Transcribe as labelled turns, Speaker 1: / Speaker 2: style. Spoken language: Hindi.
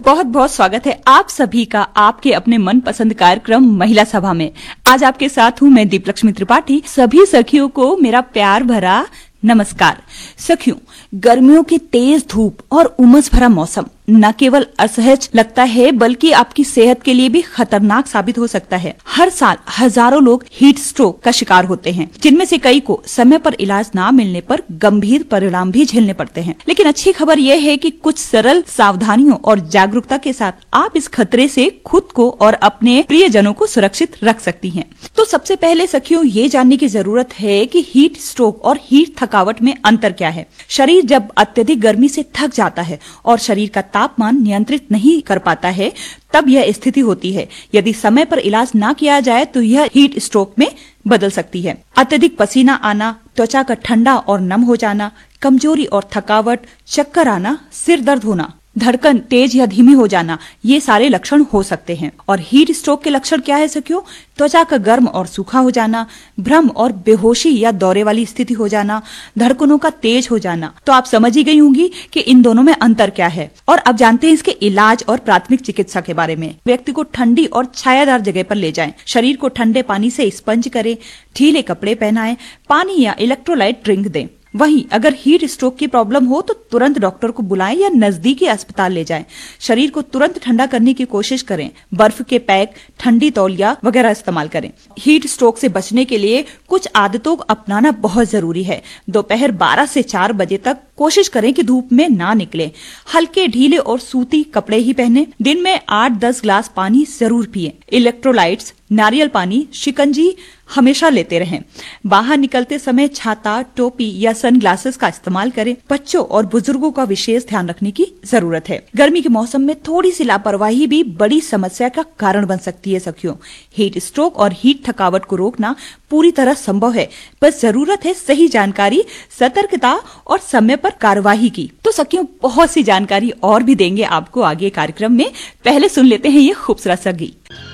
Speaker 1: बहुत बहुत स्वागत है आप सभी का आपके अपने मनपसंद कार्यक्रम महिला सभा में। आज आपके साथ हूँ मैं दीपलक्ष्मी त्रिपाठी। सभी सखियों को मेरा प्यार भरा नमस्कार। सखियों, गर्मियों की तेज धूप और उमस भरा मौसम न केवल असहज लगता है बल्कि आपकी सेहत के लिए भी खतरनाक साबित हो सकता है। हर साल हजारों लोग हीट स्ट्रोक का शिकार होते हैं, जिनमें से कई को समय पर इलाज न मिलने पर गंभीर परिणाम भी झेलने पड़ते हैं। लेकिन अच्छी खबर यह है कि कुछ सरल सावधानियों और जागरूकता के साथ आप इस खतरे से खुद को और अपने प्रियजनों को सुरक्षित रख सकती हैं। तो सबसे पहले सखियों, ये जानने की जरूरत है कि हीट स्ट्रोक और हीट थकावट में अंतर क्या है। शरीर जब अत्यधिक गर्मी से थक जाता है और शरीर का तापमान नियंत्रित नहीं कर पाता है, तब यह स्थिति होती है। यदि समय पर इलाज ना किया जाए तो यह हीट स्ट्रोक में बदल सकती है। अत्यधिक पसीना आना, त्वचा का ठंडा और नम हो जाना, कमजोरी और थकावट, चक्कर आना, सिर दर्द होना, धड़कन तेज या धीमी हो जाना, ये सारे लक्षण हो सकते हैं। और हीट स्ट्रोक के लक्षण क्या है सखियों? त्वचा का गर्म और सूखा हो जाना, भ्रम और बेहोशी या दौरे वाली स्थिति हो जाना, धड़कनों का तेज हो जाना। तो आप समझ ही गई होंगी कि इन दोनों में अंतर क्या है। और अब जानते हैं इसके इलाज और प्राथमिक चिकित्सा के बारे में। व्यक्ति को ठंडी और छायादार जगह पर ले जाएं, शरीर को ठंडे पानी से स्पंज करें, ढीले कपड़े पहनाएं, पानी या इलेक्ट्रोलाइट ड्रिंक दें। वहीं अगर हीट स्ट्रोक की प्रॉब्लम हो तो तुरंत डॉक्टर को बुलाएं या नजदीकी अस्पताल ले जाएं। शरीर को तुरंत ठंडा करने की कोशिश करें। बर्फ के पैक, ठंडी तौलिया वगैरह इस्तेमाल करें। हीट स्ट्रोक से बचने के लिए कुछ आदतों को अपनाना बहुत जरूरी है। दोपहर 12 से 4 बजे तक कोशिश करें कि धूप में ना निकले। हल्के, ढीले और सूती कपड़े ही पहने। दिन में 8-10 ग्लास पानी जरूर पिए। इलेक्ट्रोलाइट्स, नारियल पानी, शिकंजी हमेशा लेते रहें। बाहर निकलते समय छाता, टोपी या सनग्लासेस का इस्तेमाल करें। बच्चों और बुजुर्गों का विशेष ध्यान रखने की जरूरत है। गर्मी के मौसम में थोड़ी सी लापरवाही भी बड़ी समस्या का कारण बन सकती है सखियों। हीट स्ट्रोक और हीट थकावट को रोकना पूरी तरह संभव है, बस जरूरत है सही जानकारी, सतर्कता और समय पर कार्यवाही की। तो सखियों, बहुत सी जानकारी और भी देंगे आपको आगे कार्यक्रम में। पहले सुन लेते हैं ये खूबसूरत सा गीत।